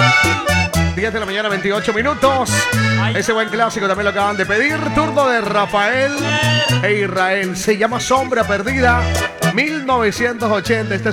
10 de la mañana, 28 minutos. Ese buen clásico también lo acaban de pedir. Turno de Rafael e Israel. Se llama Sombra Perdida, 1980. Este